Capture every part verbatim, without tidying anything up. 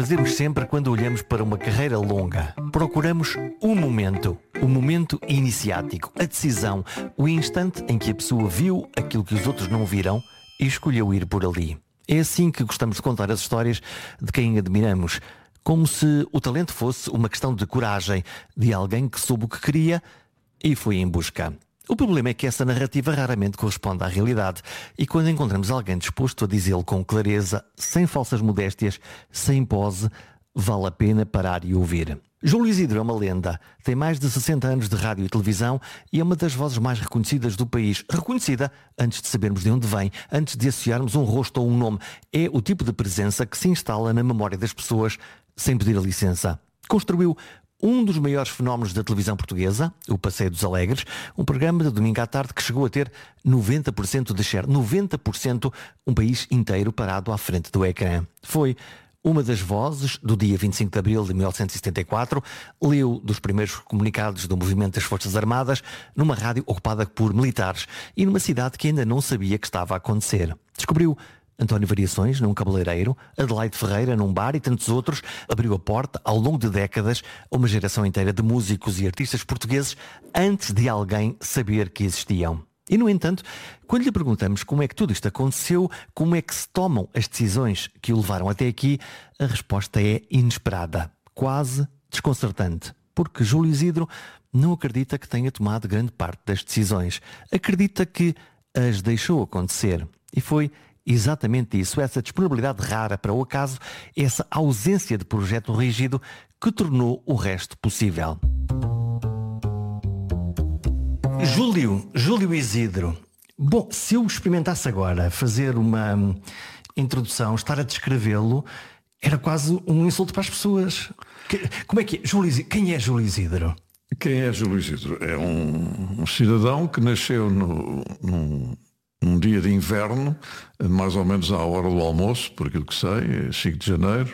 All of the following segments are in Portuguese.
Fazemos sempre quando olhamos para uma carreira longa. Procuramos um momento, o momento iniciático, a decisão, o instante em que a pessoa viu aquilo que os outros não viram e escolheu ir por ali. É assim que gostamos de contar as histórias de quem admiramos, como se o talento fosse uma questão de coragem, de alguém que soube o que queria e foi em busca. O problema é que essa narrativa raramente corresponde à realidade e quando encontramos alguém disposto a dizê-lo com clareza, sem falsas modéstias, sem pose, vale a pena parar e ouvir. Júlio Isidro é uma lenda, tem mais de sessenta anos de rádio e televisão e é uma das vozes mais reconhecidas do país. Reconhecida antes de sabermos de onde vem, antes de associarmos um rosto ou um nome. É o tipo de presença que se instala na memória das pessoas sem pedir a licença. Construiu um dos maiores fenómenos da televisão portuguesa, o Passeio dos Alegres, um programa de domingo à tarde que chegou a ter noventa por cento de share, noventa por cento, um país inteiro parado à frente do ecrã. Foi uma das vozes do dia vinte e cinco de abril de mil novecentos e setenta e quatro, leu dos primeiros comunicados do movimento das Forças Armadas numa rádio ocupada por militares e numa cidade que ainda não sabia que estava a acontecer. Descobriu António Variações num cabeleireiro, Adelaide Ferreira num bar e tantos outros. Abriu a porta, ao longo de décadas, a uma geração inteira de músicos e artistas portugueses antes de alguém saber que existiam. E, no entanto, quando lhe perguntamos como é que tudo isto aconteceu, como é que se tomam as decisões que o levaram até aqui, a resposta é inesperada, quase desconcertante. Porque Júlio Isidro não acredita que tenha tomado grande parte das decisões. Acredita que as deixou acontecer. E foi exatamente isso, essa disponibilidade rara para o acaso, essa ausência de projeto rígido que tornou o resto possível. Júlio, Júlio Isidro. Bom, se eu experimentasse agora fazer uma introdução, estar a descrevê-lo, era quase um insulto para as pessoas. Que, como é que é? Júlio Isidro, quem é Júlio Isidro? Quem é Júlio Isidro? É um, um cidadão que nasceu no, num, num dia de inverno, mais ou menos à hora do almoço, por aquilo que sei, é cinco de janeiro.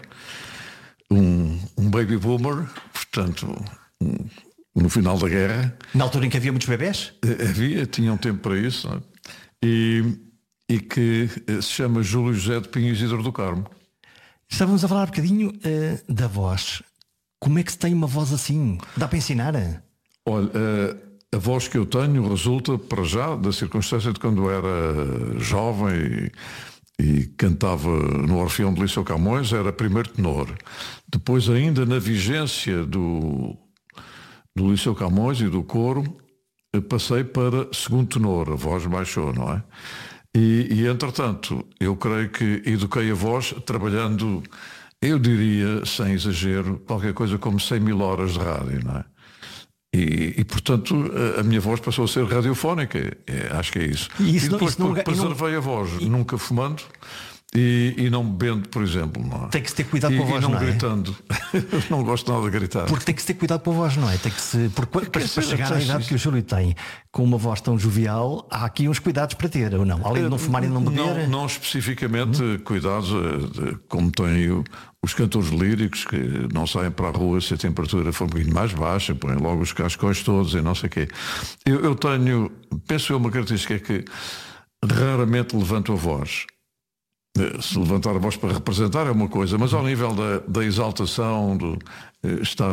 Um, um baby boomer, portanto, um, no final da guerra. Na altura em que havia muitos bebés? Havia, tinha um tempo para isso. Não é? e, e que se chama Júlio José de Pinho Isidro do Carmo. Estávamos a falar um bocadinho uh, da voz. Como é que se tem uma voz assim? Dá para ensinar? Olha, uh, a voz que eu tenho resulta, para já, da circunstância de quando era jovem e, e cantava no Orfeão de Liceu Camões, era primeiro tenor. Depois, ainda na vigência do... do Liceu Camões e do coro, passei para segundo tenor, a voz baixou, não é? E, e entretanto, eu creio que eduquei a voz trabalhando, eu diria, sem exagero, qualquer coisa como cem mil horas de rádio, não é? E, e portanto, a, a minha voz passou a ser radiofónica, é, acho que é isso. E, isso e depois não, isso não, preservei não... a voz, e... nunca fumando. E, e não bebendo, por exemplo, não é? Tem que se ter cuidado e, com a voz, e não, não é? gritando. Não gosto nada de gritar. Porque tem que se ter cuidado com a voz, não é? Tem que se... Porque, para, para chegar à idade isso. que o Júlio tem, com uma voz tão jovial, há aqui uns cuidados para ter, ou não? Além de não fumar e não beber. Não, não especificamente hum? cuidados como têm os cantores líricos, que não saem para a rua se a temperatura for um bocadinho mais baixa, põem logo os cascóis todos e não sei o quê. Eu, eu tenho, penso eu, uma característica é que raramente levanto a voz. Se levantar a voz para representar é uma coisa, mas ao nível da, da exaltação, de estar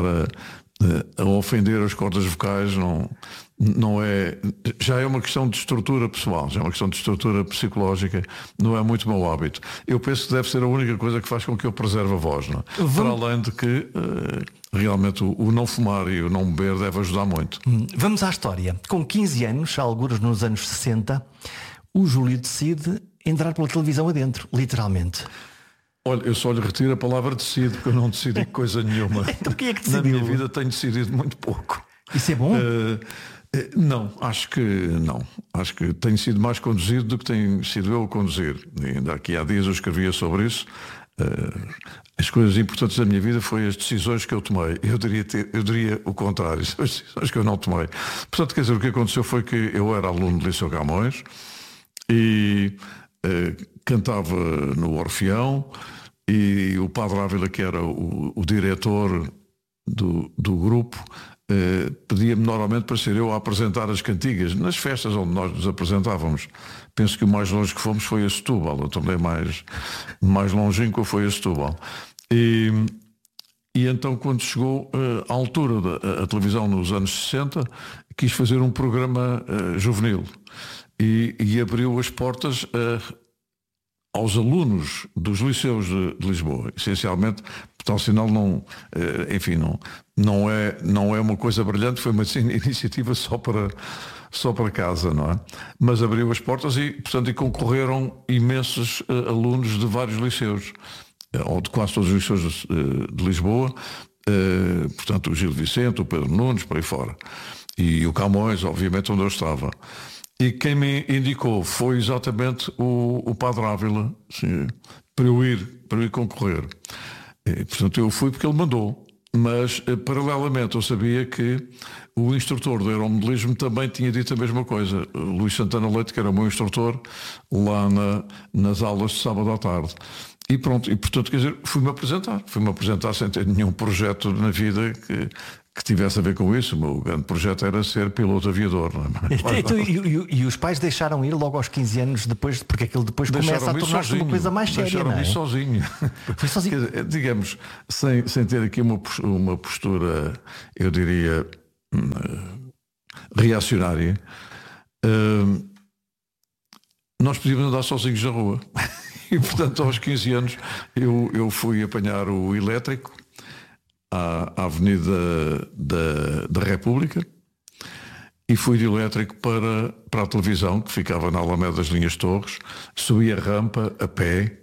a, a ofender as cordas vocais, não, não é, já é uma questão de estrutura pessoal, já é uma questão de estrutura psicológica, não é muito mau hábito. Eu penso que deve ser a única coisa que faz com que eu preserve a voz, não é? Vamos... Para além de que uh, realmente o, o não fumar e o não beber deve ajudar muito. Vamos à história. Com quinze anos, alguns nos anos sessenta, o Júlio decide entrar pela televisão adentro, literalmente. Olha, eu só lhe retiro a palavra decide, porque eu não decidi coisa nenhuma. Então quem é que decidiu? Na minha vida tenho decidido muito pouco. Isso é bom? Uh, não, acho que não. Acho que tenho sido mais conduzido do que tenho sido eu a conduzir. E ainda aqui há dias eu escrevia sobre isso. Uh, as coisas importantes da minha vida foi as decisões que eu tomei. Eu diria, ter, eu diria o contrário, as decisões que eu não tomei. Portanto, quer dizer, o que aconteceu foi que eu era aluno de Liceu Camões e Uh, cantava no Orfeão e o Padre Ávila, que era o, o diretor do, do grupo, uh, pedia-me normalmente para ser eu a apresentar as cantigas nas festas onde nós nos apresentávamos. Penso que o mais longe que fomos foi a Setúbal, eu também mais, mais longínquo foi a Setúbal. E, e então, quando chegou uh, à altura da a televisão nos anos sessenta, quis fazer um programa uh, juvenil e, e abriu as portas uh, aos alunos dos liceus de, de Lisboa. Essencialmente, tal sinal não, uh, enfim, não, não, é, não é uma coisa brilhante, foi uma iniciativa só para, só para casa, não é? Mas abriu as portas e, portanto, e concorreram imensos uh, alunos de vários liceus, ou de quase todos os liceus de, de Lisboa, uh, portanto o Gil Vicente, o Pedro Nunes, por aí fora, e o Camões, obviamente, onde eu estava. E quem me indicou foi exatamente o, o Padre Ávila, assim, para eu ir, para eu ir concorrer. E, portanto eu fui porque ele mandou, mas uh, paralelamente eu sabia que o instrutor do aeromodelismo também tinha dito a mesma coisa, o Luís Santana Leite, que era o meu instrutor lá na, nas aulas de sábado à tarde. E pronto, e portanto, quer dizer, fui-me apresentar, fui-me apresentar sem ter nenhum projeto na vida que, que tivesse a ver com isso. O meu grande projeto era ser piloto aviador. Não é? Então, e, e, e os pais deixaram ir logo aos quinze anos depois, porque aquilo depois começa a tornar-se uma coisa mais séria, deixaram não é? sozinho. Foi sozinho. Quer dizer, digamos, sem, sem ter aqui uma, uma postura, eu diria, reacionária, uh, nós podíamos andar sozinhos na rua. E portanto aos quinze anos eu, eu fui apanhar o elétrico à, à Avenida da, da República e fui de elétrico para, para a televisão, que ficava na Alameda das Linhas Torres, subi a rampa a pé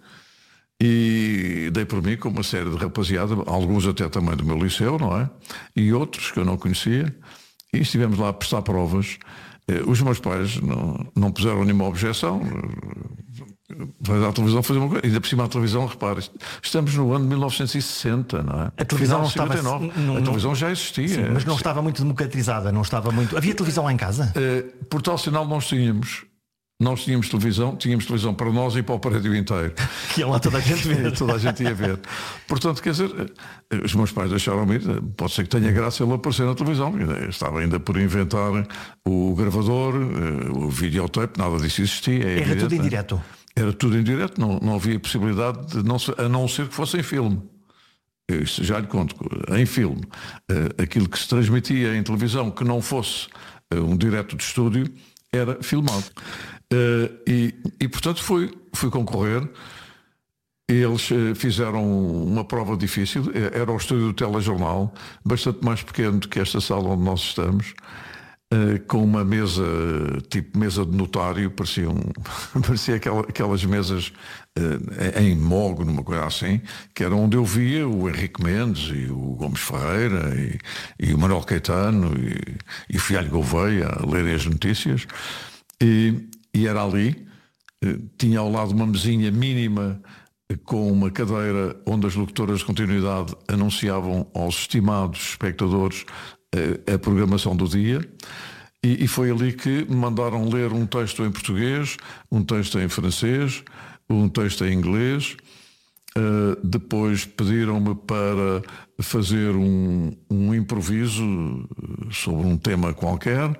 e dei por mim com uma série de rapaziada, alguns até também do meu liceu, não é? E outros que eu não conhecia, e estivemos lá a prestar provas. Os meus pais não, não puseram nenhuma objeção. Vais à televisão fazer uma coisa. Ainda por cima a televisão, repara, estamos no ano de mil novecentos e sessenta, não é? A televisão não estava, não, a televisão já existia. Sim, mas não estava muito democratizada, não estava muito. Havia televisão lá em casa? Uh, por tal sinal nós tínhamos. Nós tínhamos televisão, tínhamos televisão para nós e para o prédio inteiro. Que ia lá toda a gente ver. Toda a gente ia ver. Portanto, quer dizer, os meus pais deixaram-me ir, pode ser que tenha graça ele aparecer na televisão. Eu estava ainda por inventar o gravador, o videotape, nada disso existia. É Era evidente, tudo em direto? Era tudo em direto, não, não havia possibilidade de não, a não ser que fosse em filme. Eu já lhe conto, em filme, aquilo que se transmitia em televisão que não fosse um direto de estúdio era filmado. Uh, e, e portanto fui, fui concorrer. Eles uh, fizeram uma prova difícil. Era o estúdio do telejornal, bastante mais pequeno do que esta sala onde nós estamos, uh, com uma mesa tipo mesa de notário, parecia, um, parecia aquela, aquelas mesas uh, em mogo, numa coisa assim, que era onde eu via o Henrique Mendes e o Gomes Ferreira e, e o Manuel Caetano e, e o Fialho Gouveia a lerem as notícias. E, e era ali, tinha ao lado uma mesinha mínima com uma cadeira onde as locutoras de continuidade anunciavam aos estimados espectadores a, a programação do dia. E, e foi ali que me mandaram ler um texto em português, um texto em francês, um texto em inglês. Uh, depois pediram-me para fazer um, um improviso sobre um tema qualquer.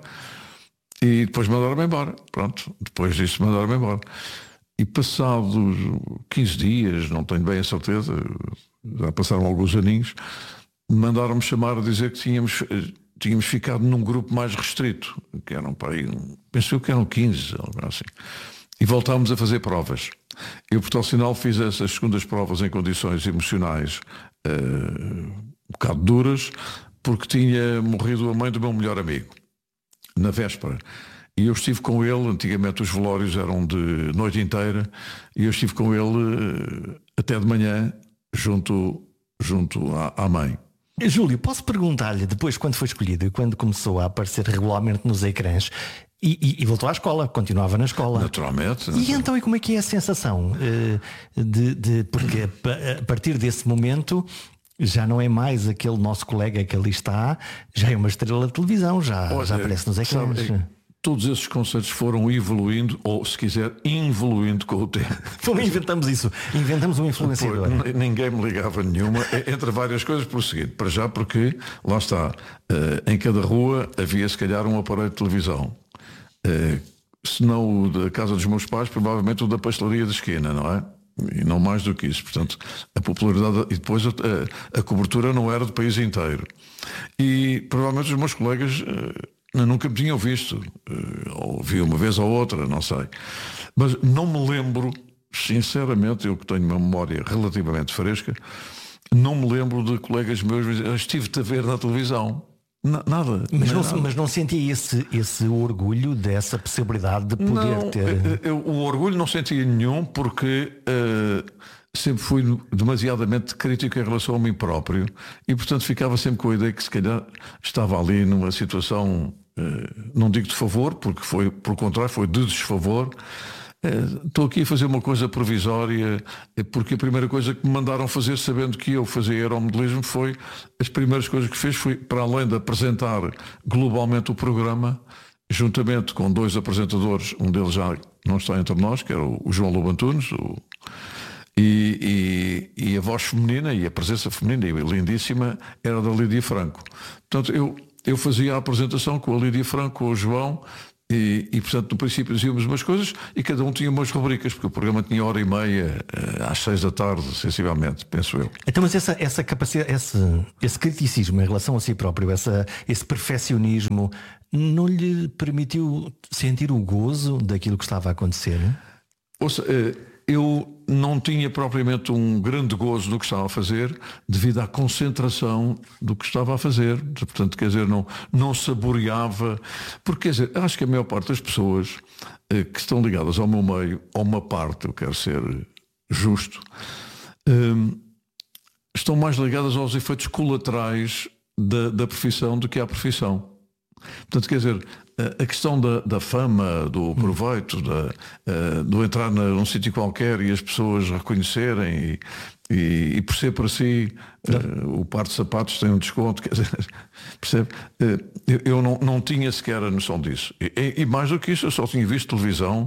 E depois mandaram-me embora. Pronto, depois disso mandaram-me embora. E passados quinze dias, não tenho bem a certeza, já passaram alguns aninhos, mandaram-me chamar a dizer que tínhamos, tínhamos ficado num grupo mais restrito, que eram para aí, penso eu que eram quinze, assim. E voltámos a fazer provas. Eu, por tal sinal, fiz essas segundas provas em condições emocionais uh, um bocado duras, porque tinha morrido a mãe do meu melhor amigo na véspera, e eu estive com ele. Antigamente os velórios eram de noite inteira, e eu estive com ele até de manhã junto, junto à, à mãe. Júlio, posso perguntar-lhe depois, quando foi escolhido e quando começou a aparecer regularmente nos ecrãs, e, e, e voltou à escola, continuava na escola, naturalmente, e naturalmente. Então, e como é que é a sensação de, de porque a partir desse momento já não é mais aquele nosso colega que ali está, já é uma estrela de televisão, já, Olha, já aparece nos ecrãs. Sabe, todos esses conceitos foram evoluindo, ou se quiser, involuindo com o tempo. Inventamos isso, inventamos um influenciador. Pô, ninguém me ligava nenhuma, entre várias coisas, pelo seguinte, para já porque, lá está, em cada rua havia se calhar um aparelho de televisão. Se não o da casa dos meus pais, provavelmente o da pastelaria da esquina, não é? e não mais do que isso. Portanto, a popularidade e depois a, a, a cobertura não era do país inteiro. E provavelmente os meus colegas uh, nunca me tinham visto, uh, ou vi uma vez ou outra, não sei. Mas não me lembro, sinceramente, eu que tenho uma memória relativamente fresca, não me lembro de colegas meus dizerem, estive-te a ver na televisão. N- nada. Mas não, nada. mas não sentia esse, esse orgulho dessa possibilidade de poder não, ter... Eu, o orgulho não sentia nenhum porque uh, sempre fui demasiadamente crítico em relação a mim próprio e portanto ficava sempre com a ideia que se calhar estava ali numa situação, uh, não digo de favor, porque foi, por contrário, foi de desfavor. Estou aqui a fazer uma coisa provisória porque a primeira coisa que me mandaram fazer, sabendo que eu fazia aeromodelismo, foi as primeiras coisas que fez foi, para além de apresentar globalmente o programa, juntamente com dois apresentadores, um deles já não está entre nós, que era o João Lobo Antunes, o, e, e, e a voz feminina e a presença feminina, e lindíssima, era da Lídia Franco. Portanto, eu, eu fazia a apresentação com a Lídia Franco, com o João. E, e, portanto, no princípio dizíamos umas coisas e cada um tinha umas rubricas, porque o programa tinha hora e meia, às seis da tarde, sensivelmente, penso eu. Então, mas essa, essa capacidade, esse, esse criticismo em relação a si próprio, essa, esse perfeccionismo, não lhe permitiu sentir o gozo daquilo que estava a acontecer? Ouça, eu não tinha propriamente um grande gozo do que estava a fazer devido à concentração do que estava a fazer. Portanto, quer dizer, não, não saboreava. Porque, quer dizer, acho que a maior parte das pessoas eh, que estão ligadas ao meu meio, a uma parte, eu quero ser justo, eh, estão mais ligadas aos efeitos colaterais da, da profissão do que à profissão. Portanto, quer dizer, a questão da, da fama, do proveito, da, uh, do entrar na, num sítio qualquer e as pessoas reconhecerem e, e, e por ser para si uh, o par de sapatos tem um desconto, quer dizer, percebe? Uh, eu eu não, não tinha sequer a noção disso. E, e mais do que isso, eu só tinha visto televisão,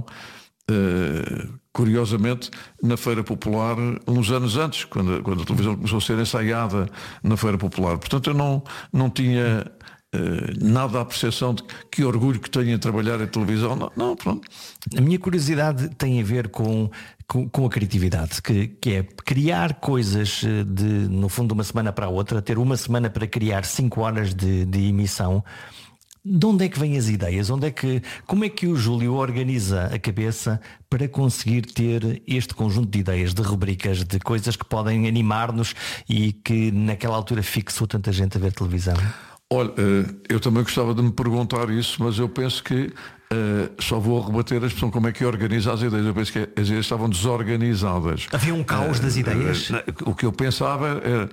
uh, curiosamente, na Feira Popular, uns anos antes, quando, quando a televisão começou a ser ensaiada na Feira Popular. Portanto, eu não, não tinha... Uh, nada à percepção de que orgulho que tenho em trabalhar em televisão. Não, não, pronto. A minha curiosidade tem a ver com, com, com a criatividade, que, que é criar coisas de, no fundo, de uma semana para a outra, ter uma semana para criar cinco horas de, de emissão. De onde é que vêm as ideias? Onde é que, como é que o Júlio organiza a cabeça para conseguir ter este conjunto de ideias, de rubricas, de coisas que podem animar-nos e que naquela altura fixou tanta gente a ver televisão? Olha, eu também gostava de me perguntar isso, mas eu penso que uh, só vou rebater a expressão como é que organiza as ideias. Eu penso que as ideias estavam desorganizadas. Havia um caos uh, das ideias? Uh, o que eu pensava era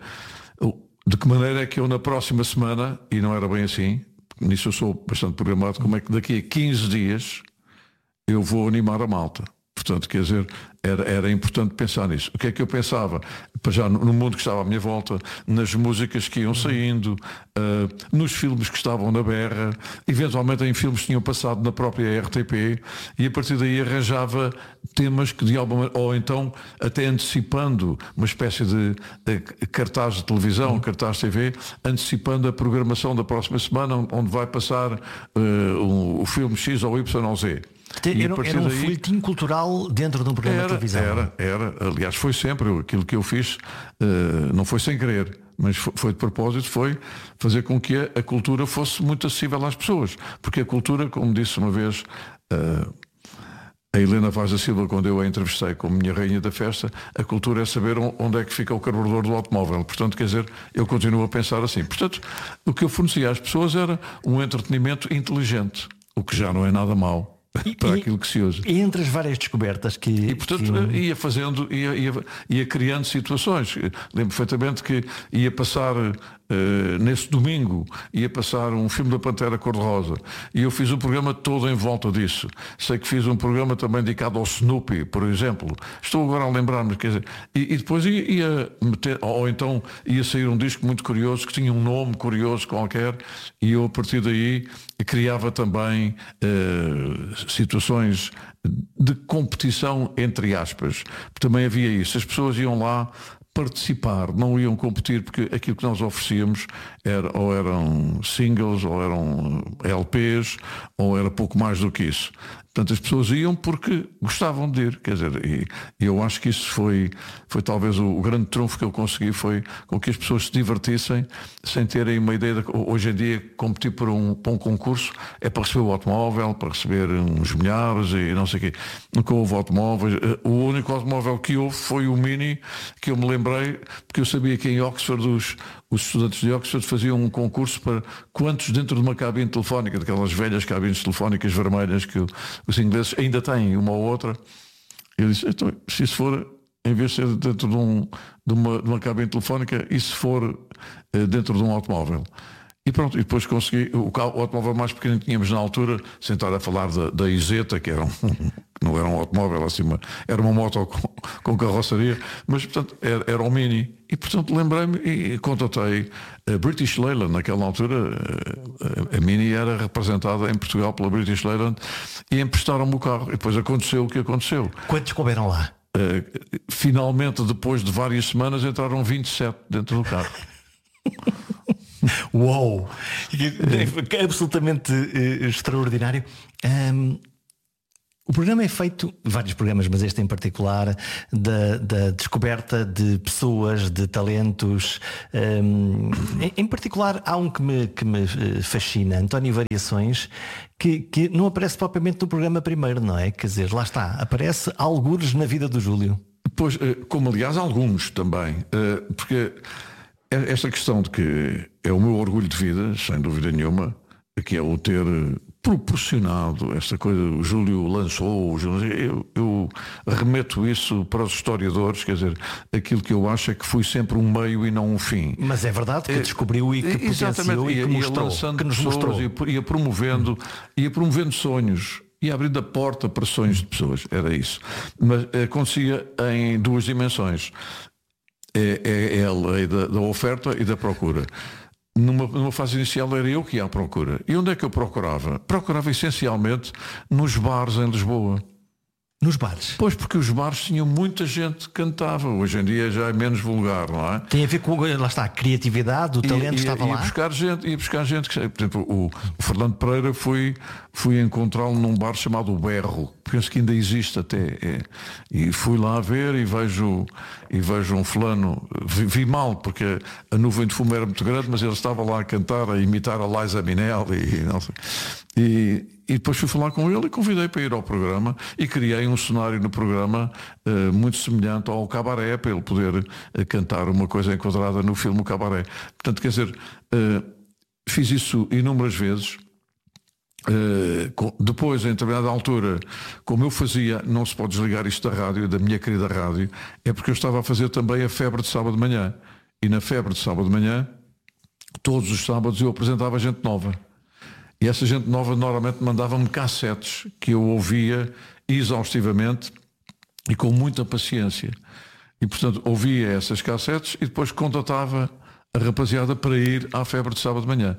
de que maneira é que eu na próxima semana, e não era bem assim, nisso eu sou bastante programado, como é que daqui a quinze dias eu vou animar a malta. Portanto, quer dizer, era, era importante pensar nisso. O que é que eu pensava? Já no mundo que estava à minha volta, nas músicas que iam saindo, uh, nos filmes que estavam na berra, eventualmente em filmes que tinham passado na própria R T P, e a partir daí arranjava temas que de alguma maneira, ou então até antecipando uma espécie de, de cartaz de televisão, cartaz de T V, antecipando a programação da próxima semana, onde vai passar uh, o, o filme X ou Y ou Z. Era, era um daí, folhetim cultural dentro de um programa era, de televisão. Era, era. Aliás, foi sempre aquilo que eu fiz, uh, não foi sem querer, mas foi, foi de propósito, foi fazer com que a, a cultura fosse muito acessível às pessoas. Porque a cultura, como disse uma vez uh, a Helena Vaz da Silva, quando eu a entrevistei como minha rainha da festa, a cultura é saber onde é que fica o carburador do automóvel. Portanto, quer dizer, eu continuo a pensar assim. Portanto, o que eu fornecia às pessoas era um entretenimento inteligente, o que já não é nada mau. E, para aquilo que se usa. E entre as várias descobertas que... E portanto que... ia fazendo, ia, ia, ia criando situações. Lembro perfeitamente que ia passar uh, nesse domingo, ia passar um filme da Pantera Cor-de-Rosa. E eu fiz um programa todo em volta disso. Sei que fiz um programa também dedicado ao Snoopy, por exemplo. Estou agora a lembrar-me, quer dizer, e, e depois ia, ia meter, ou então ia sair um disco muito curioso, que tinha um nome curioso qualquer, e eu a partir daí criava também uh, situações de competição entre aspas. Também havia isso. As pessoas iam lá participar, não iam competir, porque aquilo que nós oferecíamos era, ou eram singles, ou eram L Ps, ou era pouco mais do que isso. Portanto, as pessoas iam porque gostavam de ir. Quer dizer, e, e eu acho que isso foi, foi talvez o, o grande trunfo que eu consegui, foi com que as pessoas se divertissem sem terem uma ideia de, hoje em dia, competir por um, por um concurso é para receber o automóvel, para receber uns milhares e não sei o quê. Nunca houve automóveis. O único automóvel que houve foi o Mini, que eu me lembrei, porque eu sabia que em Oxford os, os estudantes de Oxford faziam um concurso para quantos dentro de uma cabine telefónica, daquelas velhas cabines telefónicas vermelhas que os ingleses ainda têm uma ou outra. Eu disse, então, se isso for, em vez de ser dentro de, um, de, uma, de uma cabine telefónica, e se for uh, dentro de um automóvel? E pronto, e depois consegui, o, carro, o automóvel mais pequeno que tínhamos na altura, sentar a falar da, da Iseta, que era um, não era um automóvel assim, uma, era uma moto com, com carroçaria, mas portanto era, era um Mini. E portanto lembrei-me e contatei a British Leyland. Naquela altura a, a Mini era representada em Portugal pela British Leyland e emprestaram-me o carro. E depois aconteceu o que aconteceu. Quantos couberam lá? Uh, finalmente, depois de várias semanas, entraram vinte e sete dentro do carro. Uou! É absolutamente uh, extraordinário. Um, o programa é feito, vários programas, mas este em particular, da, da descoberta de pessoas, de talentos. Um, em, em particular, há um que me, que me fascina, António Variações, que, que não aparece propriamente no programa primeiro, não é? Quer dizer, lá está, aparece algures na vida do Júlio. Pois, como aliás alguns também, porque esta questão de que é o meu orgulho de vida, sem dúvida nenhuma, que é o ter proporcionado esta coisa, o Júlio lançou, o Júlio, eu, eu remeto isso para os historiadores, quer dizer, aquilo que eu acho é que fui sempre um meio e não um fim. Mas é verdade que descobriu e que potenciou e que mostrou, lançando que nos pessoas, mostrou. Ia promovendo, ia promovendo sonhos, ia abrindo a porta para sonhos de pessoas, era isso. Mas acontecia em duas dimensões. É, é, é a lei da, da oferta e da procura. Numa, numa fase inicial era eu que ia à procura. E onde é que eu procurava? Procurava essencialmente nos bares em Lisboa. Nos bares? Pois, porque os bares tinham muita gente que cantava. Hoje em dia já é menos vulgar, não é? Tem a ver com, lá está, a criatividade, o talento e, estava e, lá. Ia buscar gente, ia buscar gente que, por exemplo, o, o Fernando Pereira fui, fui encontrá-lo num bar chamado O Berro. Penso que ainda existe até. É. E fui lá ver e vejo, e vejo um fulano. Vi, vi mal, porque a nuvem de fumo era muito grande, mas ele estava lá a cantar, a imitar a Liza Minnelli e não sei. E, e depois fui falar com ele e convidei para ir ao programa e criei um cenário no programa uh, muito semelhante ao Cabaré, para ele poder uh, cantar uma coisa enquadrada no filme Cabaré. Portanto, quer dizer, uh, fiz isso inúmeras vezes. Uh, com, depois, em determinada altura, como eu fazia, não se pode desligar isto da rádio, da minha querida rádio, é porque eu estava a fazer também a Febre de Sábado de Manhã. E na Febre de Sábado de Manhã, todos os sábados eu apresentava gente nova. E essa gente nova normalmente mandava-me cassetes que eu ouvia exaustivamente e com muita paciência. E portanto ouvia essas cassetes e depois contatava a rapaziada para ir à Febre de Sábado de Manhã.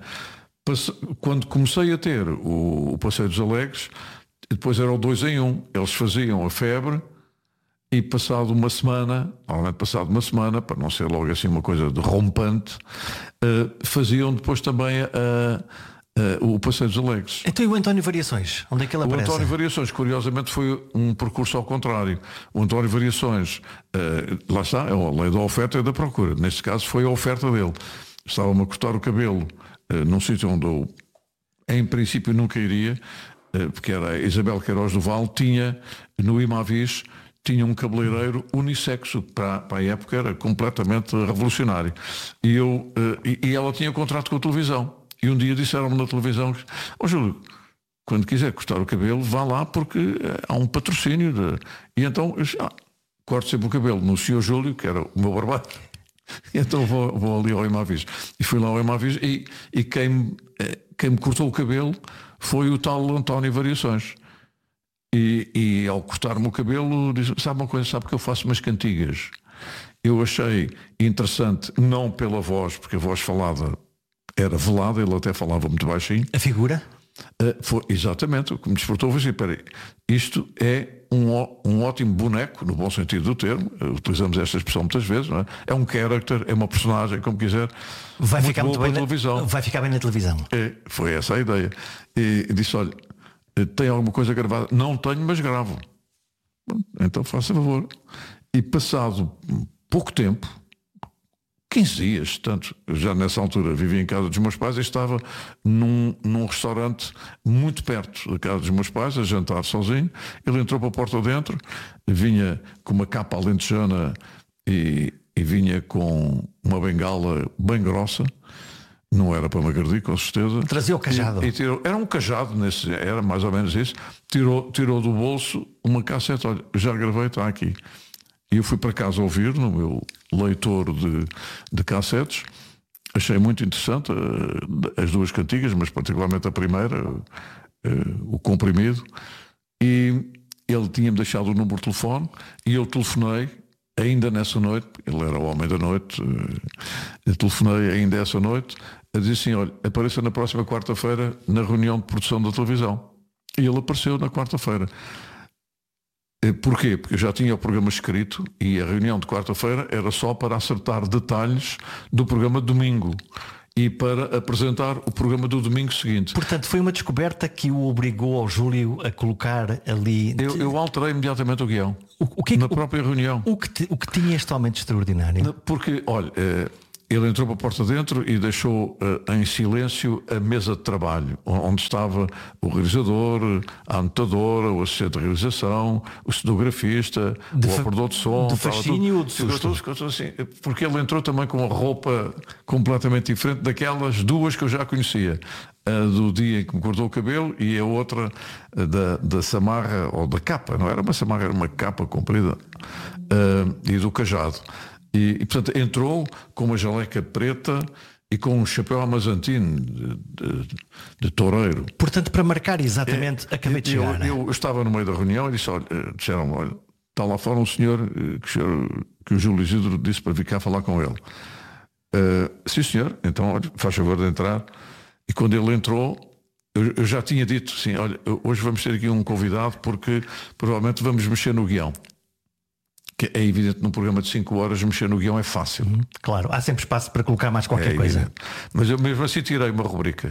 Quando comecei a ter o, o Passeio dos Alegres, depois era o dois em um. Eles faziam a Febre e passado uma semana, normalmente passado uma semana, para não ser logo assim uma coisa de rompante, uh, faziam depois também a Uh, o Passeio dos Alegres. Então e o António Variações? Onde é que ele aparece? O António Variações, curiosamente, foi um percurso ao contrário. O António Variações, uh, lá está, é a lei da oferta e da procura. Neste caso foi a oferta dele. Estava-me a cortar o cabelo uh, num sítio onde eu, em princípio, nunca iria, uh, porque era a Isabel Queiroz do Val, tinha, no Imavis, tinha um cabeleireiro unissexo, para, para a época era completamente revolucionário. E, eu, uh, e, e ela tinha contrato com a televisão. E um dia disseram-me na televisão que, ó Júlio, quando quiser cortar o cabelo, vá lá porque há um patrocínio. De... E então, eu disse, ah, corto sempre o cabelo no senhor Júlio, que era o meu barbeiro. E então vou, vou ali ao Imavis. E fui lá ao Imavis e, e quem, me, quem me cortou o cabelo foi o tal António Variações. E, e ao cortar-me o cabelo, disse, sabe uma coisa, sabe que eu faço umas cantigas. Eu achei interessante, não pela voz, porque a voz falada era velada, ele até falava muito baixinho. A figura? Uh, foi exatamente o que me despertou. Foi assim, peraí, isto é um, um ótimo boneco, no bom sentido do termo, uh, utilizamos esta expressão muitas vezes, não é? É um character, é uma personagem, como quiser. Vai muito ficar muito bem na televisão. Vai ficar bem na televisão. É, foi essa a ideia. E disse, olha, tem alguma coisa gravada? Não tenho, mas gravo. Então faça favor. E passado pouco tempo, quinze dias, tanto, já nessa altura vivia em casa dos meus pais e estava num, num restaurante muito perto da casa dos meus pais, a jantar sozinho. Ele entrou para a porta dentro, vinha com uma capa alentejana e, e vinha com uma bengala bem grossa. Não era para me agredir, com certeza. Trazia o cajado. E, e tirou, era um cajado, nesse, era mais ou menos isso. Tirou, tirou do bolso uma cassete. Olha, já gravei, está aqui. E eu fui para casa ouvir no meu leitor de, de cassetes. Achei muito interessante uh, as duas cantigas, mas particularmente a primeira, uh, uh, o comprimido. E ele tinha-me deixado o número de telefone e eu telefonei. Ainda nessa noite, ele era o homem da noite, eu telefonei ainda essa noite a dizer assim, olha, apareça na próxima quarta-feira na reunião de produção da televisão. E ele apareceu na quarta-feira. Porquê? Porque eu já tinha o programa escrito e a reunião de quarta-feira era só para acertar detalhes do programa de domingo e para apresentar o programa do domingo seguinte. Portanto, foi uma descoberta que o obrigou ao Júlio a colocar ali... Eu, eu alterei imediatamente o guião. O, o que, na o, própria reunião. O que, te, o que tinha este homem de extraordinário? Porque, olha, ele entrou para a porta dentro e deixou em silêncio a mesa de trabalho, onde estava o realizador, a anotadora, o assistente de realização, o cenografista, de o operador de som. De fascínio ou de susto? Tudo, assim, porque ele entrou também com uma roupa completamente diferente daquelas duas que eu já conhecia. A do dia em que me cortou o cabelo e a outra da, da samarra ou da capa, não era uma samarra, era uma capa comprida, uh, e do cajado. E, e portanto entrou com uma jaleca preta e com um chapéu amazantino de, de, de toureiro. Portanto, para marcar exatamente, é, acabei de chegar. Eu, eu, eu estava no meio da reunião e disse, olha, disseram, olha, está lá fora um senhor que, que o Júlio Isidro disse para vir cá falar com ele. Uh, sim senhor, então olha, faz favor de entrar. E quando ele entrou, eu, eu já tinha dito assim, olha, hoje vamos ter aqui um convidado porque provavelmente vamos mexer no guião. Que é evidente, num programa de cinco horas mexer no guião é fácil. Hum, claro, há sempre espaço para colocar mais qualquer é coisa. Evidente. Mas eu mesmo assim tirei uma rubrica.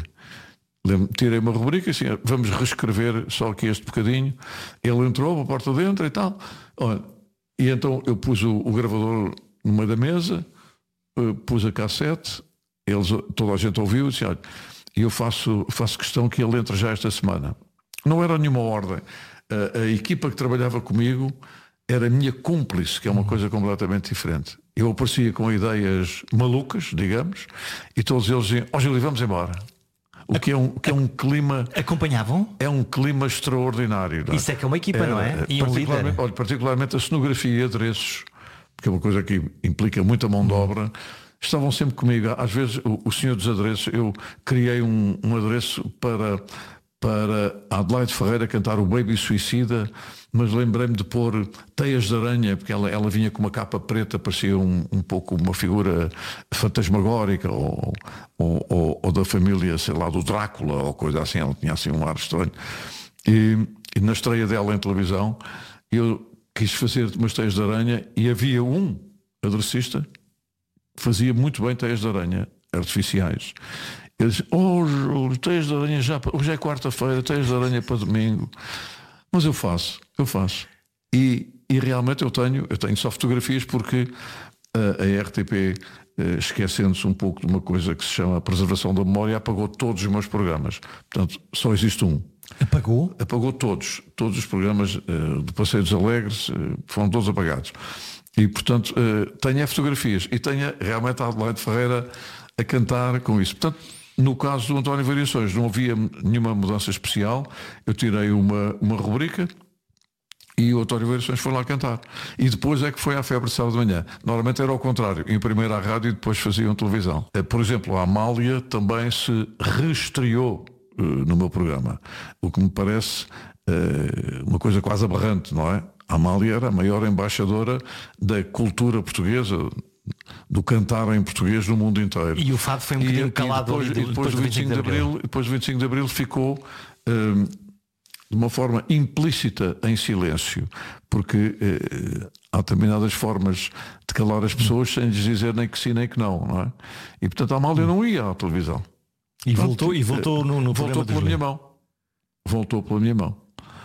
Tirei uma rubrica assim, vamos reescrever só aqui este bocadinho. Ele entrou, a porta dentro e tal. Olha, e então eu pus o, o gravador no meio da mesa, pus a cassete, eles, toda a gente ouviu e disse, olha, e eu faço, faço questão que ele entre já esta semana. Não era nenhuma ordem. A, a equipa que trabalhava comigo era a minha cúmplice, que é uma coisa completamente diferente. Eu aparecia com ideias malucas, digamos, e todos eles diziam, ó Júlio, vamos embora. O que é um, que é um clima... Acompanhavam? É um clima extraordinário. Não é? Isso é que é uma equipa, era, não é? E um líder. Olha, particularmente a cenografia e adereços, porque é uma coisa que implica muita mão de obra, estavam sempre comigo. Às vezes o, o senhor dos adereços, eu criei um, um adereço para, para a Adelaide Ferreira cantar o Baby Suicida, mas lembrei-me de pôr teias de aranha, porque ela, ela vinha com uma capa preta, parecia um, um pouco uma figura fantasmagórica, ou, ou, ou, ou da família, sei lá, do Drácula, ou coisa assim, ela tinha assim um ar estranho. E, e na estreia dela em televisão, eu quis fazer umas teias de aranha e havia um aderecista fazia muito bem teias de aranha artificiais. Ele disse, oh Júlio, teias de aranha já, hoje é quarta-feira, teias de aranha para domingo. Mas eu faço, eu faço. E, e realmente eu tenho, eu tenho só fotografias porque a, a R T P, esquecendo-se um pouco de uma coisa que se chama a preservação da memória, apagou todos os meus programas. Portanto, só existe um. Apagou? Apagou todos. Todos os programas uh, do Passeio dos Alegres uh, foram todos apagados. E, portanto, uh, tenho fotografias e tenho realmente a Adelaide Ferreira a cantar com isso. Portanto, no caso do António Variações, não havia nenhuma mudança especial. Eu tirei uma, uma rubrica e o António Variações foi lá cantar. E depois é que foi à febre de sábado de manhã. Normalmente era ao contrário. Em primeiro à rádio e depois faziam televisão. Uh, por exemplo, a Amália também se reestreou uh, no meu programa. O que me parece uh, uma coisa quase aberrante, não é? A Amália era a maior embaixadora da cultura portuguesa, do cantar em português no mundo inteiro. E o fado foi um bocadinho calado depois, ali, e depois, depois do vinte e cinco de Abril. Depois do vinte e cinco de Abril ficou um, de uma forma implícita em silêncio, porque uh, há determinadas formas de calar as pessoas sem lhes dizer nem que sim nem que não, não é? E portanto a Amália não ia à televisão. E voltou, e voltou no, no voltou programa pela minha mão. voltou pela minha mão.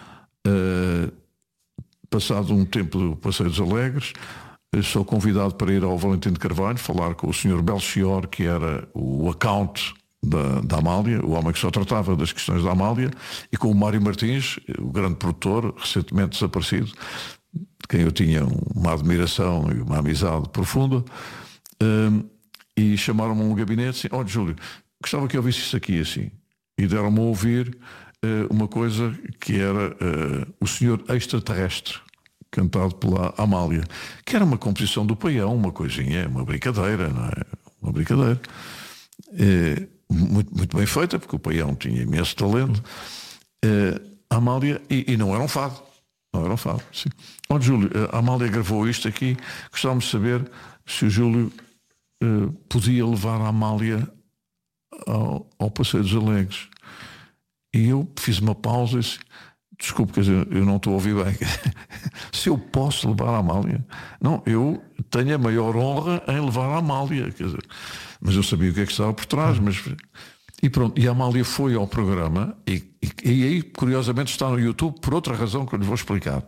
Uh, passado um tempo do Passeio dos Alegres, sou convidado para ir ao Valentim de Carvalho falar com o senhor Belchior, que era o account da, da Amália, o homem que só tratava das questões da Amália, e com o Mário Martins, o grande produtor, recentemente desaparecido, de quem eu tinha uma admiração e uma amizade profunda, um, e chamaram-me a um gabinete assim: olha, Júlio, gostava que eu ouvisse isso aqui assim. E deram-me a ouvir uh, uma coisa que era uh, o Senhor Extraterrestre, cantado pela Amália, que era uma composição do Paião, uma coisinha, uma brincadeira, não é? Uma brincadeira. Uh, muito, muito bem feita, porque o Paião tinha imenso talento. Uh, a Amália, e, e não era um fado. Não era um fado, sim. Olha, Júlio, a Amália gravou isto aqui, gostávamos de saber se o Júlio uh, podia levar a Amália Ao, ao Passeio dos Alegres. E eu fiz uma pausa e disse: desculpe, quer dizer, eu não estou a ouvir bem. Se eu posso levar a Amália? Não, eu tenho a maior honra em levar a Amália, quer dizer, mas eu sabia o que é que estava por trás. Mas... E pronto, e a Amália foi ao programa e, e, e aí, curiosamente, está no YouTube por outra razão que eu lhe vou explicar.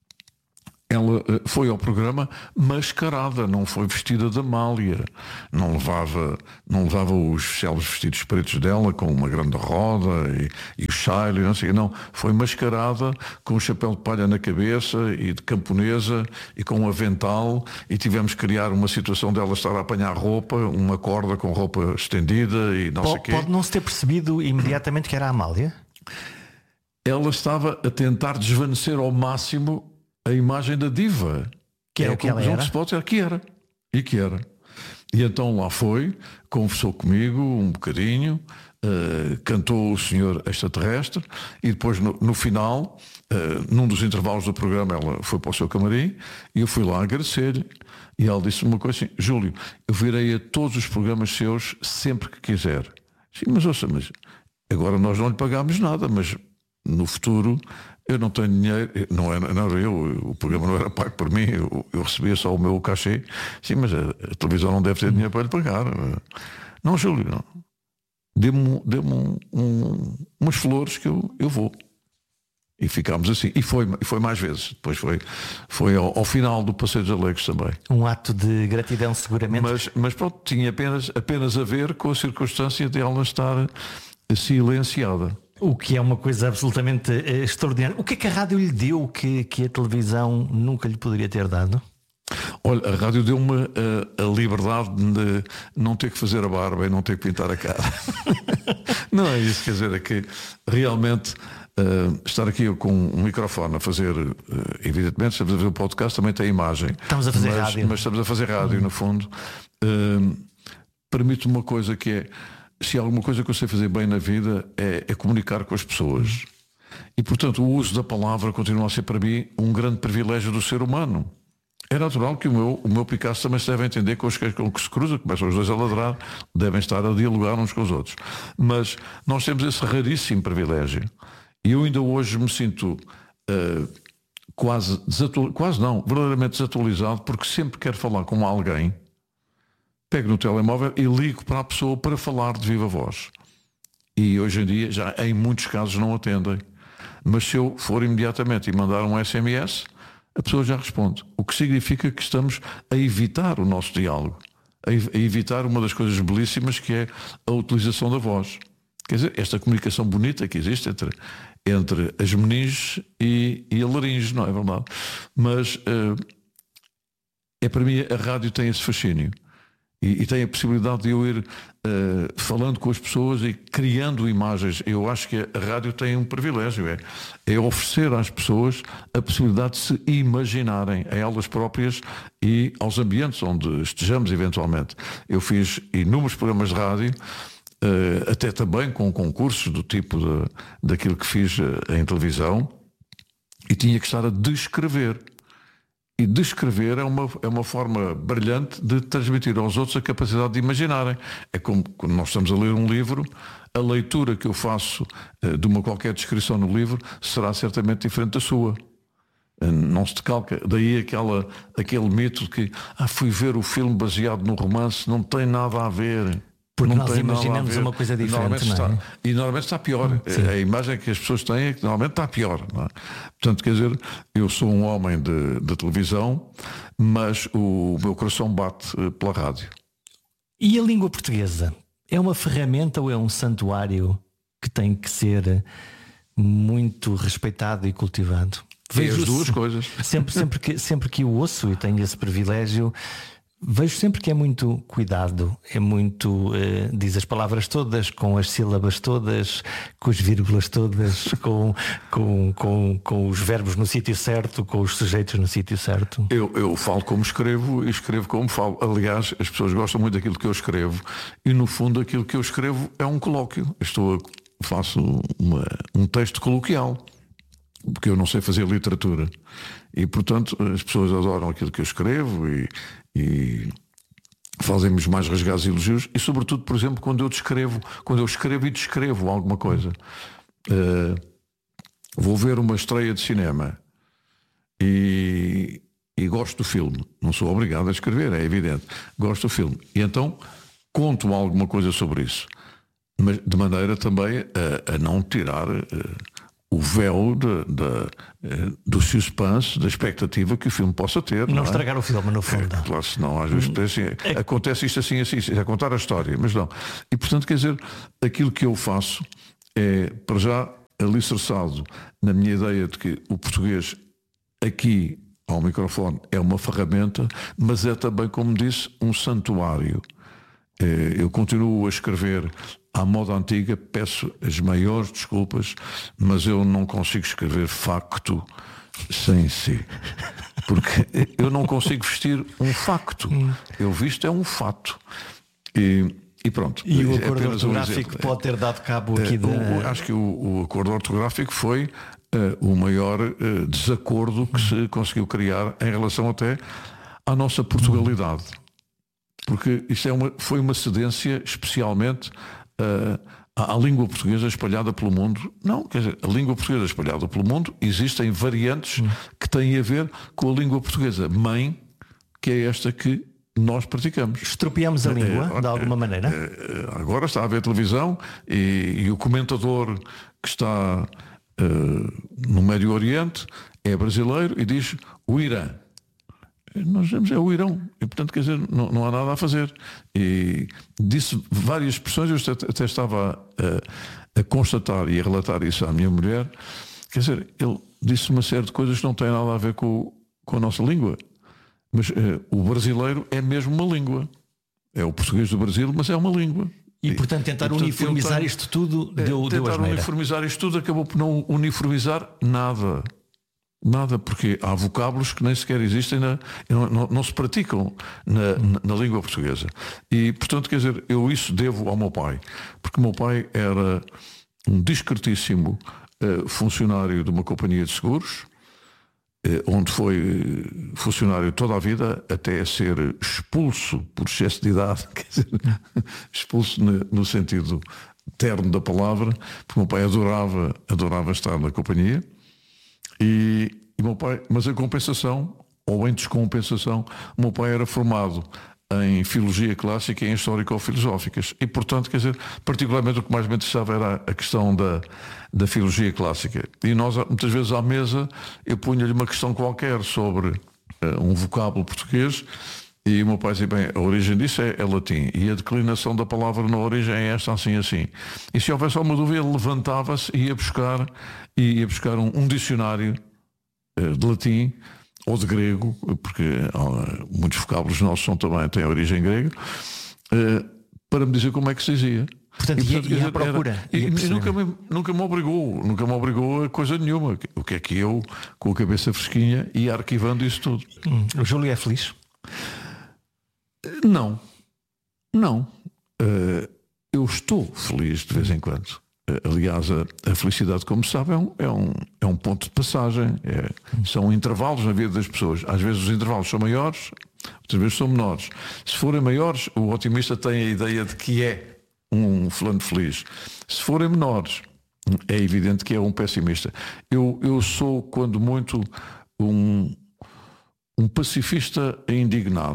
Ela foi ao programa mascarada, não foi vestida de Amália, não levava, não levava os célebres vestidos pretos dela com uma grande roda e, e o chale, não sei, não, foi mascarada com um chapéu de palha na cabeça e de camponesa e com um avental, e tivemos que criar uma situação dela estar a apanhar roupa, uma corda com roupa estendida e não pode, sei o quê. Pode não se ter percebido imediatamente que era a Amália? Ela estava a tentar desvanecer ao máximo a imagem da diva, que era é o que ela era, que se pode dizer que era e que era. E então lá foi, conversou comigo um bocadinho, uh, cantou o Senhor Extraterrestre, e depois no, no final, uh, num dos intervalos do programa, ela foi para o seu camarim e eu fui lá agradecer-lhe, e ela disse uma coisa assim: Júlio, eu virei a todos os programas seus sempre que quiser. Sim, mas ouça, mas agora nós não lhe pagámos nada, mas no futuro eu não tenho dinheiro, não era, não era eu, o programa não era pago por mim, eu, eu recebia só o meu cachê. Sim, mas a, a televisão não deve ter dinheiro para lhe pagar. Não, Júlio, não. Dê-me, dê-me um, um, umas flores que eu, eu vou. E ficámos assim. E foi, e foi mais vezes. Depois foi, foi ao, ao final do Passeio dos Alegres também. Um ato de gratidão, seguramente. Mas, mas pronto, tinha apenas, apenas a ver com a circunstância de ela estar silenciada. O que é uma coisa absolutamente uh, extraordinária. O que é que a rádio lhe deu que, que a televisão nunca lhe poderia ter dado? Olha, a rádio deu-me a, a liberdade de não ter que fazer a barba e não ter que pintar a cara. Não é isso, quer dizer, é que realmente uh, estar aqui com um microfone a fazer, uh, evidentemente, estamos a fazer um podcast, também tem imagem. Estamos a fazer mas, rádio. Mas estamos a fazer rádio, hum. no fundo. Uh, permite uma coisa que é: se há alguma coisa que eu sei fazer bem na vida é, é comunicar com as pessoas. E, portanto, o uso da palavra continua a ser para mim um grande privilégio do ser humano. É natural que o meu, o meu Picasso também se deve entender com os que, com que se cruza, começam os dois a ladrar, devem estar a dialogar uns com os outros. Mas nós temos esse raríssimo privilégio. E eu ainda hoje me sinto uh, quase desatualizado, quase não, verdadeiramente desatualizado, porque sempre quero falar com alguém, pego no telemóvel e ligo para a pessoa para falar de viva voz. E hoje em dia, já em muitos casos não atendem. Mas se eu for imediatamente e mandar um S M S, a pessoa já responde. O que significa que estamos a evitar o nosso diálogo. A evitar uma das coisas belíssimas, que é a utilização da voz. Quer dizer, esta comunicação bonita que existe entre, entre as meninges e, e a laringe, não é verdade? Mas uh, é para mim, a rádio tem esse fascínio. E, e tem a possibilidade de eu ir uh, falando com as pessoas e criando imagens. Eu acho que a rádio tem um privilégio, é, é oferecer às pessoas a possibilidade de se imaginarem a elas próprias e aos ambientes onde estejamos eventualmente. Eu fiz inúmeros programas de rádio, uh, até também com concursos do tipo de, daquilo que fiz uh, em televisão, e tinha que estar a descrever. E descrever é uma, é uma forma brilhante de transmitir aos outros a capacidade de imaginarem. É como quando nós estamos a ler um livro, a leitura que eu faço uh, de uma qualquer descrição no livro será certamente diferente da sua. Uh, não se decalca. Daí aquela, aquele mito de que ah, fui ver o filme baseado no romance, não tem nada a ver. Porque não nós tem nada a imaginamos ver. uma coisa diferente, Normalmente não é? está, e normalmente está pior. Sim. A imagem que as pessoas têm é que normalmente está pior. Não é? Portanto, quer dizer, eu sou um homem de, de televisão, mas o meu coração bate eh, pela rádio. E a língua portuguesa? É uma ferramenta ou é um santuário que tem que ser muito respeitado e cultivado? Vejo as duas coisas. Sempre, sempre, que, sempre que o ouço e tenho esse privilégio, vejo sempre que é muito cuidado, é muito, eh, diz as palavras todas, com as sílabas todas, com as vírgulas todas, com, com, com, com os verbos no sítio certo, com os sujeitos no sítio certo. Eu, eu falo como escrevo e escrevo como falo. Aliás, as pessoas gostam muito daquilo que eu escrevo e no fundo aquilo que eu escrevo é um colóquio. Estou a, faço uma, um texto coloquial, porque eu não sei fazer literatura. E portanto as pessoas adoram aquilo que eu escrevo e e fazemos mais rasgados elogios e sobretudo, por exemplo, quando eu descrevo, quando eu escrevo e descrevo alguma coisa. Uh, vou ver uma estreia de cinema e, e gosto do filme. Não sou obrigado a escrever, é evidente. Gosto do filme. E então conto alguma coisa sobre isso. Mas de maneira também a, a não tirar uh, o véu de, de, do suspense, da expectativa que o filme possa ter. Não, não é? Estragar o filme, no fundo. É, claro, senão às vezes assim, é. Acontece isto assim, assim, é contar a história, mas não. E portanto, quer dizer, aquilo que eu faço é, para já, alicerçado na minha ideia de que o português aqui ao microfone é uma ferramenta, mas é também, como disse, um santuário. É, eu continuo a escrever à moda antiga, peço as maiores desculpas, mas eu não consigo escrever facto sem si. Porque eu não consigo vestir um facto. Eu visto é um fato. E, e pronto. E o é acordo apenas um ortográfico exemplo. pode ter dado cabo aqui de... o, o, Acho que o, o acordo ortográfico foi uh, o maior uh, desacordo que se conseguiu criar em relação até à nossa Portugalidade. Porque isto é uma, foi uma cedência especialmente uh, à, à língua portuguesa espalhada pelo mundo. Não, quer dizer, a língua portuguesa espalhada pelo mundo, existem variantes hum. que têm a ver com a língua portuguesa mãe, que é esta que nós praticamos. Estropiamos a língua, é, de alguma maneira? É, agora está a ver televisão e, e o comentador que está uh, no Médio Oriente é brasileiro e diz o Irã. Nós vemos é o Irão e portanto quer dizer não, não há nada a fazer e disse várias expressões. Eu até, até estava a, a constatar e a relatar isso à minha mulher, quer dizer, ele disse uma série de coisas que não têm nada a ver com, com a nossa língua, mas uh, o brasileiro é mesmo uma língua, é o português do Brasil, mas é uma língua e, e portanto tentar e, portanto, uniformizar tem, isto tudo deu, é, deu tentar uniformizar isto tudo acabou por não uniformizar nada. Nada, porque há vocábulos que nem sequer existem, na, não, não, não se praticam na, na, na língua portuguesa. E, portanto, quer dizer, eu isso devo ao meu pai. Porque o meu pai era um discretíssimo uh, funcionário de uma companhia de seguros, uh, onde foi funcionário toda a vida, até ser expulso por excesso de idade, quer dizer, expulso no, no sentido terno da palavra, porque o meu pai adorava, adorava estar na companhia. E, e meu pai, mas em compensação, ou em descompensação, o meu pai era formado em filologia clássica e em histórico-filosóficas. E, portanto, quer dizer, particularmente o que mais me interessava era a questão da, da filologia clássica. E nós, muitas vezes, à mesa, eu punha-lhe uma questão qualquer sobre uh, um vocábulo português. E o meu pai dizia, bem, a origem disso é, é latim. E a declinação da palavra na origem é esta, assim, assim. E se houvesse alguma dúvida, ele levantava-se e ia buscar, e ia buscar um, um dicionário uh, de latim ou de grego, porque uh, muitos vocábulos nossos são também, têm origem grega, uh, para me dizer como é que se dizia. Portanto, e, portanto, e, e a procura. Era, e, e nunca, me, nunca me obrigou, nunca me obrigou a coisa nenhuma. O que é que eu, com a cabeça fresquinha, ia arquivando isso tudo. Hum, o Júlio é feliz? Não, não. Uh, eu estou feliz de vez em quando. Uh, aliás, a, a felicidade, como sabe, é um, é um, é um ponto de passagem. É, são intervalos na vida das pessoas. Às vezes os intervalos são maiores, outras vezes são menores. Se forem maiores, o otimista tem a ideia de que é um fulano feliz. Se forem menores, é evidente que é um pessimista. Eu, eu sou, quando muito, um, um pacifista indignado.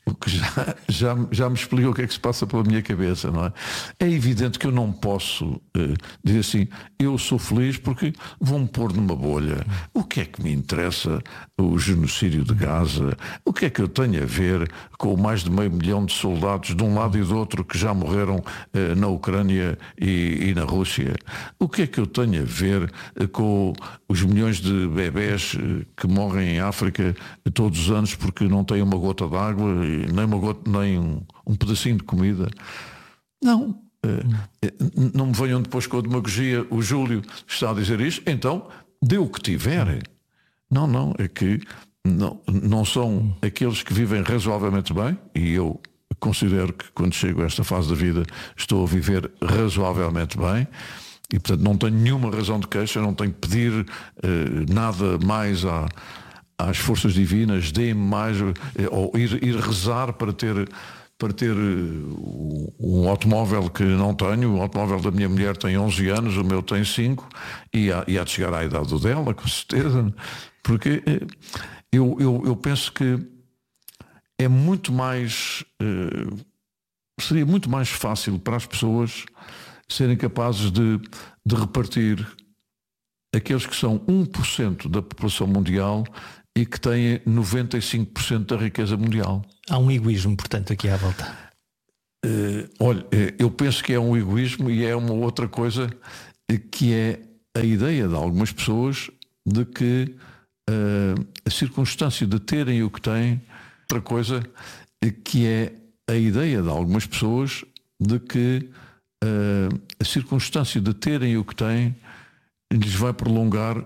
o que já, já, já me explica o que é que se passa pela minha cabeça, não é? É evidente que eu não posso uh, dizer assim, eu sou feliz porque vão-me pôr numa bolha. O que é que me interessa o genocídio de Gaza? O que é que eu tenho a ver com mais de meio milhão de soldados de um lado e do outro que já morreram uh, na Ucrânia e, e na Rússia? O que é que eu tenho a ver uh, com os milhões de bebés uh, que morrem em África uh, todos os anos porque não têm uma gota de água, nem, uma gota, nem um, um pedacinho de comida? Não. Uh, não me venham depois com a demagogia. O Júlio está a dizer isto, então dê o que tiver. Não, não, é que não, não são aqueles que vivem razoavelmente bem, e eu considero que quando chego a esta fase da vida estou a viver razoavelmente bem, e portanto não tenho nenhuma razão de queixa, não tenho que pedir uh, nada mais à às forças divinas, dê-me mais, ou ir, ir rezar para ter, para ter um automóvel que não tenho. O automóvel da minha mulher tem onze anos, o meu tem cinco, e há, e há de chegar à idade dela, com certeza, porque eu, eu, eu penso que é muito mais, seria muito mais fácil para as pessoas serem capazes de, de repartir aqueles que são um por cento da população mundial e que têm noventa e cinco por cento da riqueza mundial. Há um egoísmo, portanto, aqui à volta. Uh, olha, eu penso que é um egoísmo, e é uma outra coisa, que é a ideia de algumas pessoas de que uh, a circunstância de terem o que têm, outra coisa, que é a ideia de algumas pessoas de que uh, a circunstância de terem o que têm lhes vai prolongar